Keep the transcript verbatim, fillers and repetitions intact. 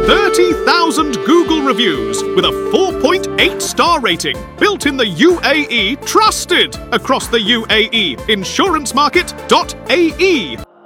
thirty thousand Google reviews with a four point eight star rating. Built in the U A E, trusted across the U A E. insurance market dot A E